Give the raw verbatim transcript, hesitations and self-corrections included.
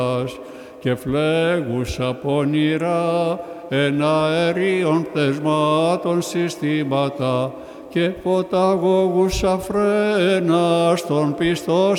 και φλέγουσα πονηρά εν αερίων πτεσμάτων συστήματα και ποταγωγούσα φρένα στον πιστό